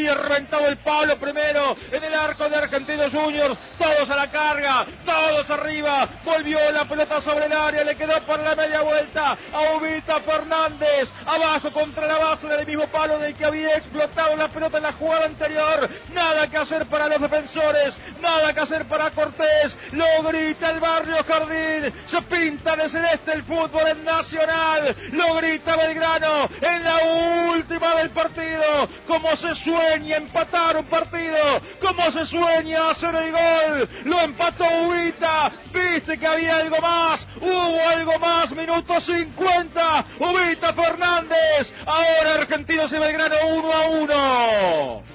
había reventado el palo primero en el arco de Argentinos Juniors. Todos a la carga, todos arriba. Volvió la pelota sobre el área, le quedó por la media vuelta a Ubita Fernández. Abajo contra la base del mismo palo del que había explotado la pelota en la jugada anterior. Nada que hacer para los defensores, nada que hacer para Cortés. Lo grita el Barrio Jardín. Se pinta de celeste el fútbol en Nacional. Lo grita Belgrano en la última del partido. Como se sueña empatar un partido, como se sueña hacer el gol. Lo empató Ubita. Viste que había algo más, hubo algo más. Minuto 50. Ubita Fernández. Ahora Argentinos y Belgrano 1-1.